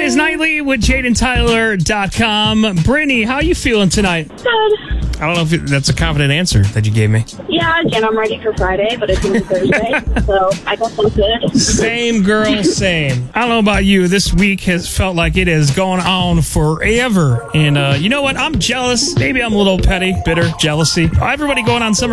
is Nightly with JadenTyler.com. Brittany, how you feeling tonight? Good. I don't know if that's a confident answer that you gave me. Yeah, again, I'm ready for Friday, but it's only Thursday, so I guess I'm good. Same, girl, same. I don't know about you. This week has felt like it has gone on forever. And you know what? I'm jealous. Maybe I'm a little petty, bitter, jealousy. Everybody going on summer